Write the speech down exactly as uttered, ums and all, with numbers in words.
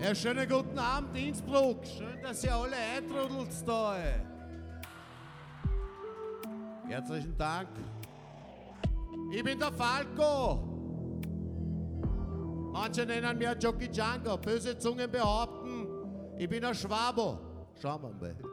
Ja, schönen guten Abend, Innsbruck. Schön, dass ihr alle eintrudelt da. Ey. Herzlichen Dank. Ich bin der Falco. Manche nennen mich Jockey Django. Böse Zungen behaupten, ich bin ein Schwabo. Schauen wir mal.